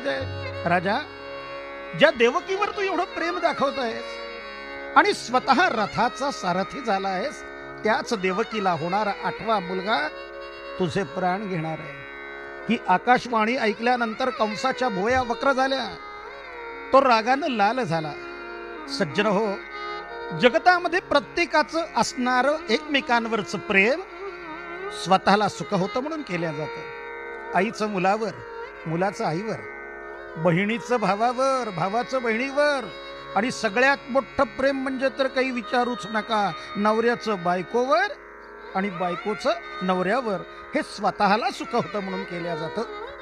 दे. राजा, ज्या देवकीवर तू एवढं प्रेम दाखवतोयस आणि स्वतः रथाचा सारथी झाला आहेस, त्याच देवकीला होणारा 8वा मुलगा तुझे प्राण घेणार आहे. ही आकाशवाणी ऐकल्यानंतर कंसाच्या भुवया वक्र झाल्या. तो रागानं लाल झाला. सज्जन हो, जगतामध्ये प्रत्येकाचं असणारं एकमेकांवरचं प्रेम स्वतःला सुख होतं म्हणून केल्या जातं. आईचं मुलावर, मुलाचं आईवर, बहिणीचं भावावर, भावाचं बहिणीवर, आणि सगळ्यात मोठं प्रेम म्हणजे तर काही विचारूच नका, नवऱ्याचं बायकोवर आणि बायकोचं नवऱ्यावर. हे स्वतःला सुख होतं म्हणून केल्या जातं.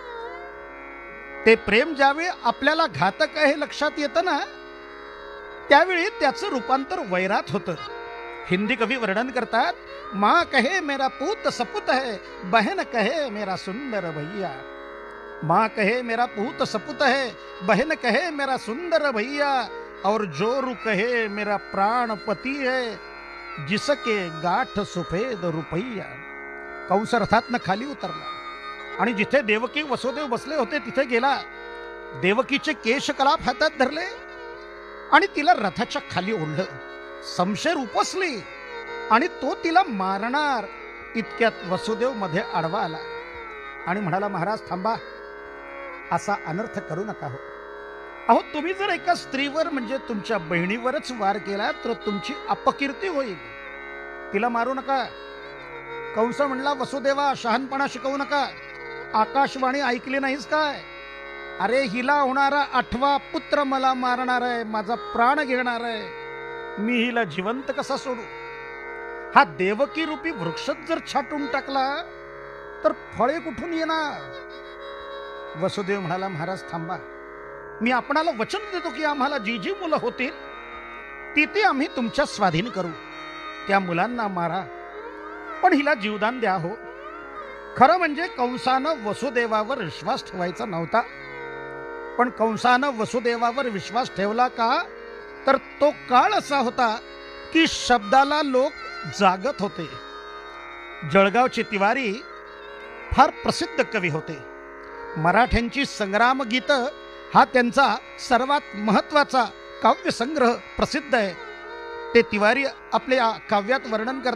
ते प्रेम ज्यावेळी आपल्याला घातक आहे लक्षात येतं ना, त्यावेळी त्याचं रूपांतर वैरात होतं. हिंदी कवी वर्णन करतात, माँ कहे मेरा पूत सपूत है, बहन कहे मेरा सुंदर भैया. माँ कहे मेरा पूत सपूत है, बहन कहे मेरा सुंदर भैया, और जोरू कहे मेरा प्राण पती है, जिसके गाठ सुफेद रुपैया. कंस रथातनं खाली उतरला आणि जिथे देवकी वसुदेव बसले होते तिथे गेला. देवकीचे केशकलाप हातात धरले आणि तिला रथाच्या खाली ओढलं. शमशेर उपसली आणि तो तिला मारणार. इतक्यात वसुदेव मध्ये आडवा आला आणि म्हणाला, महाराज थांबा, असा अनर्थ करू नका. हो अहो, तुम्ही जर एका स्त्रीवर म्हणजे तुमच्या बहिणीवरच वार केला तर तुमची अपकीर्ती होईल. तिला मारू नका. कंस म्हणला, वसुदेवा शहाणपणा शिकवू नका. आकाशवाणी ऐकली नाहीस काय? अरे, हिला होणारा 8वा पुत्र मला मारणार आहे, माझा प्राण घेणार आहे. मी हिला जिवंत कसा सोडू? हा देवकी रूपी वृक्षच जर छाटून टाकला तर फळे कुठून येणार? वसुदेव म्हणाला, महाराज थांबा, मी आपणाला वचन देतो की आम्हाला जी जी मुलं होतील ती आम्ही तुमच्या स्वाधीन करू. त्या मुलांना मारा, पण हिला जीवदान द्या. हो, खरं म्हणजे कंसानं वसुदेवावर विश्वास ठेवायचा नव्हता, पण कंसानं वसुदेवावर विश्वास ठेवला का? तर तो काळ असा होता की शब्दाला लोक जागत होते. जळगावचे तिवारी फार प्रसिद्ध कवी होते. मराठ्यांची संग्राम गीत हा त्यांचा सर्वात महत्वाचा काव्यसंग्रह प्रसिद्ध आहे. ते तिवारी आपल्या काव्यात वर्णन करतात.